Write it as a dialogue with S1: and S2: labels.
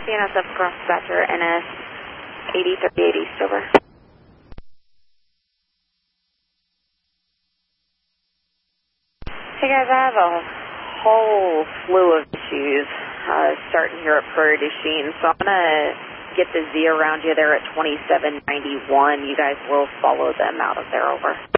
S1: CNSF cross dispatcher, NS 8038 East, over. Hey guys, I have a whole slew of issues starting here at Prairie du Chien, so I'm going to get the Z around you there at 2791. You guys will follow them out of there, over.